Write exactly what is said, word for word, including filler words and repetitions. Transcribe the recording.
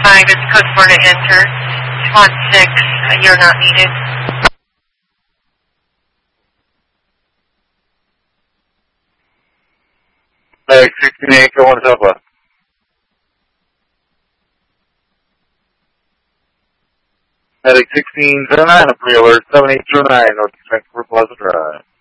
five is code four to enter. Squad six, uh, you're not needed. Medic sixteen eight, go on Southwest. Medic sixteen zero nine, a pre-alert seven eight zero nine, North Vancouver Plaza Drive.